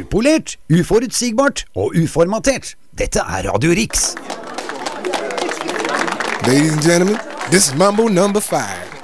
Upolert, uforutsigbart og uformatert. Dette Radio Rix. Ladies and gentlemen, this is Mambo number 5.